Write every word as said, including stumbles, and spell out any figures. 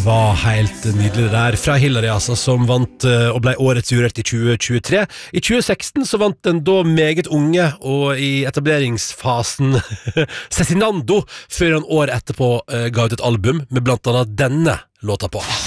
var helt nydelig det der fra Hillary, altså, som vant uh, og ble årets Urørt i tjue tjuetre. I tjue seksten så vant den da meget unge og i etableringsfasen Cezinando, før han år etterpå uh, ga ut et album med blant annet denne låta på.